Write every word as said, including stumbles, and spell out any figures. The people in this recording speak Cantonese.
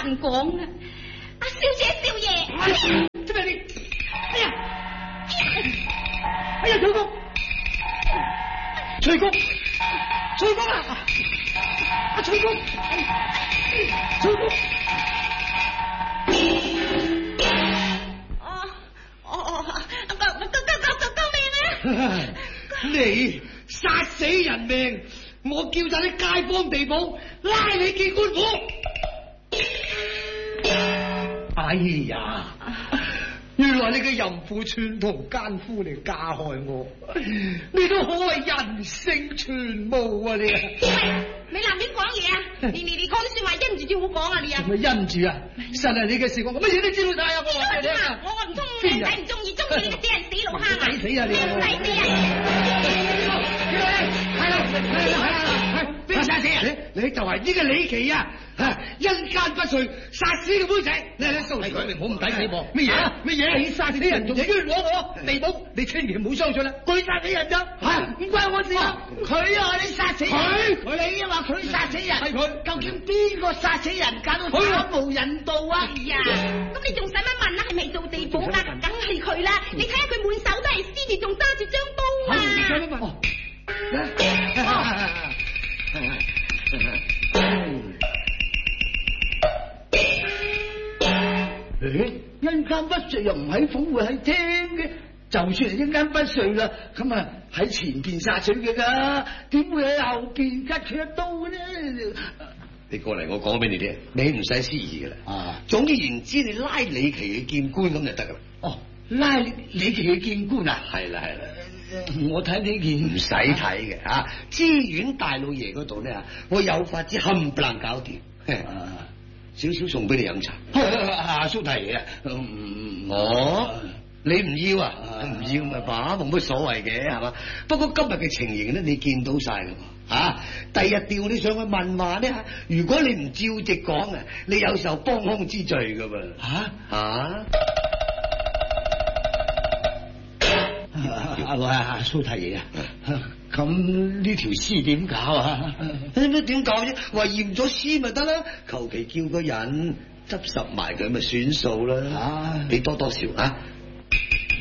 人講啦。阿小姐少爺， 做咩你？哎呀！哎呀，徐公，徐公，徐公啊！阿徐公，徐公。 哦哦哦，救救救救救救命啊！ 你殺死人命，我叫晒啲街坊地保拉你見官府。哎呀！原來你嘅淫婦串同奸夫嚟加害我，你都可謂人性全無啊！你啊， 你男人講嘢啊！你你你講啲說話因住照我講啊！你啊， 咪因住啊！實係你嘅事，我乜嘢都知道晒啊！我話你聽啊， 我我唔中意靚仔，唔中意中意你個死人死老坑啊！ 抵死啊你！ 抵死啊！ 係啦係啦係啦，邊個殺死人？你就係呢個李琦啊！因奸不遂，殺死個妹仔。你你收嚟佢，我唔抵死噃。乜嘢？乜嘢？你殺死人仲冤枉我？地保，你千祈唔好相信啦！佢殺死人咋？吓，唔關我事啊！佢啊，你殺死人！佢，你啊話佢殺死人，係佢。究竟邊個殺死人，搞到慘無人道啊？ 哎呀，咁你仲使乜問啦？係咪做地保噶？梗係佢啦！你睇下佢滿手都係屍，仲揸住張刀啊！ 你使乜問？誒，因奸不遂又唔喺府會喺廳嘅，就算係因奸不遂啦，咁啊喺前邊殺死嘅噶，點會喺後邊吉佢一刀呢？ 你過嚟，我講俾你聽，你唔使思疑噶啦。 啊， 總之言之，你拉李琦去見官咁就得噶啦。 哦，拉李琦去見官啊？ 係啦係啦。 我睇呢件唔使睇嘅吓，知縣大老爺嗰度咧，我有法子冚唪唥搞掂。 啊， 少少送俾你飲茶。 阿蘇大爺啊， 我你唔要啊？唔要咪罷，冇乜所謂嘅係嘛。不過今日嘅情形咧，你見到晒啦喎吓。第日調你上去問話咧，如果你唔照直講啊，你有時候幫凶之罪噶噃。 吓吓？ 阿阿蘇太爺啊，咁呢條屍點搞啊？ 點點搞啫？話驗咗屍咪得啦，求其叫個人執拾埋佢咪算數啦。 啊， 你多多少啊？